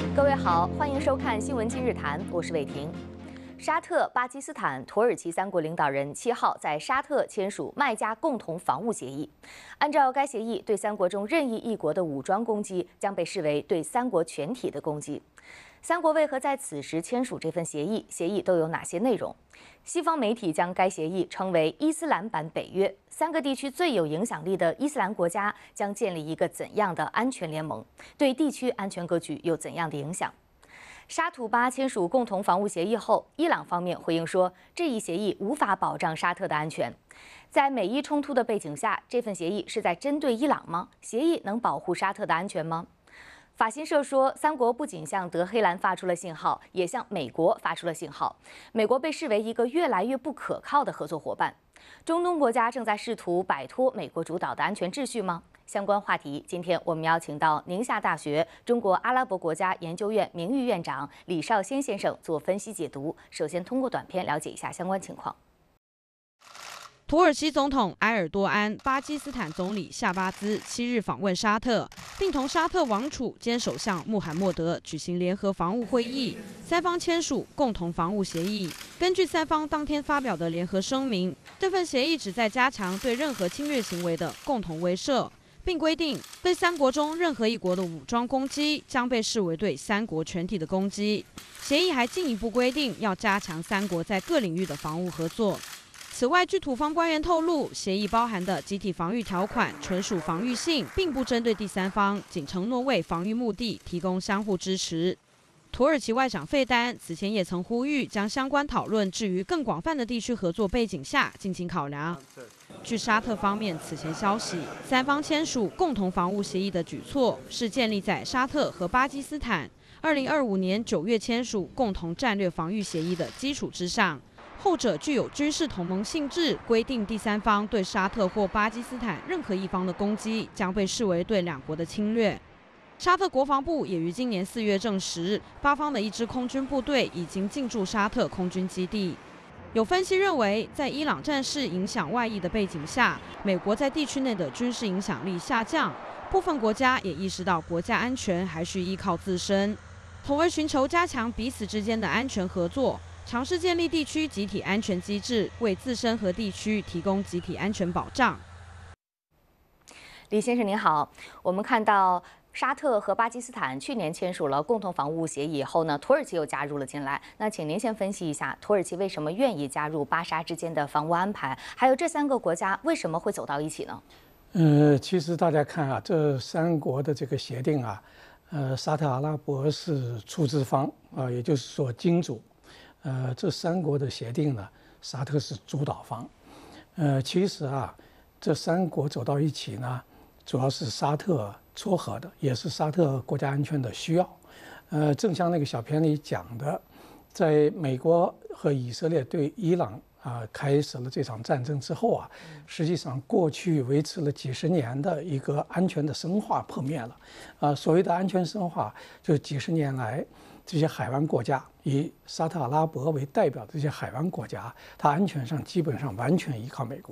各位好，欢迎收看《新闻今日谈》，我是伟婷。沙特、巴基斯坦、土耳其三国领导人7号在沙特签署麦加共同防务协议。按照该协议，对三国中任意一国的武装攻击将被视为对三国全体的攻击。三国为何在此时签署这份协议？协议都有哪些内容？西方媒体将该协议称为伊斯兰版北约。三个地区最有影响力的伊斯兰国家将建立一个怎样的安全联盟？对地区安全格局有怎样的影响？沙土巴签署共同防务协议后，伊朗方面回应说，这一协议无法保障沙特的安全。在美伊冲突的背景下，这份协议是在针对伊朗吗？协议能保护沙特的安全吗？法新社说，三国不仅向德黑兰发出了信号，也向美国发出了信号。美国被视为一个越来越不可靠的合作伙伴。中东国家正在试图摆脱美国主导的安全秩序吗？相关话题，今天我们邀请到宁夏大学中国阿拉伯国家研究院名誉院长李少先先生做分析解读。首先，通过短片了解一下相关情况。 土耳其总统埃尔多安、巴基斯坦总理夏巴兹7日访问沙特，并同沙特王储兼首相穆罕默德举行联合防务会议，三方签署共同防务协议。根据三方当天发表的联合声明，这份协议旨在加强对任何侵略行为的共同威慑，并规定对三国中任何一国的武装攻击将被视为对三国全体的攻击。协议还进一步规定要加强三国在各领域的防务合作。此外，据土方官员透露，协议包含的集体防御条款纯属防御性，并不针对第三方，仅承诺为防御目的提供相互支持。土耳其外长费丹此前也曾呼吁，将相关讨论置于更广泛的地区合作背景下进行考量。据沙特方面此前消息，三方签署共同防务协议的举措是建立在沙特和巴基斯坦2025年9月签署共同战略防御协议的基础之上。后者具有军事同盟性质，规定第三方对沙特或巴基斯坦任何一方的攻击将被视为对两国的侵略。沙特国防部也于今年4月证实，巴方的一支空军部队已经进驻沙特空军基地。有分析认为，在伊朗战事影响外溢的背景下，美国在地区内的军事影响力下降，部分国家也意识到国家安全还需依靠自身，从而寻求加强彼此之间的安全合作。尝试建立地区集体安全机制，为自身和地区提供集体安全保障。 李先生您好，我们看到沙特和巴基斯坦去年签署了共同防务协议以后呢，土耳其又加入了进来。那请您先分析一下，土耳其为什么愿意加入巴沙之间的防务安排？还有这三个国家为什么会走到一起呢？ 其实大家看啊，这三国的这个协定啊，沙特阿拉伯是出资方啊，也就是说金主。这三国的协定呢，沙特是主导方。其实啊，这三国走到一起呢，主要是沙特撮合的，也是沙特国家安全的需要。正像那个小片里讲的，在美国和以色列对伊朗开始了这场战争之后啊，实际上过去维持了几十年的一个安全的深化破灭了。所谓的安全深化，就是几十年来这些海湾国家，以沙特阿拉伯为代表的这些海湾国家，它安全上基本上完全依靠美国。